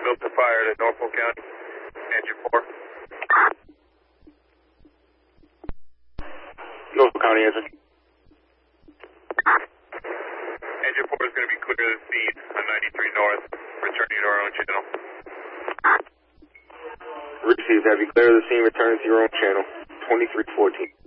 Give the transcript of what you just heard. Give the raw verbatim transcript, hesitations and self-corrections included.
signal to fire to Norfolk County. Engine four. Norfolk County answer. Engine four is going to be clear of the scene on ninety-three North, returning to our own channel. Received. Have you cleared the scene, returning to your own channel. twenty-three fourteen.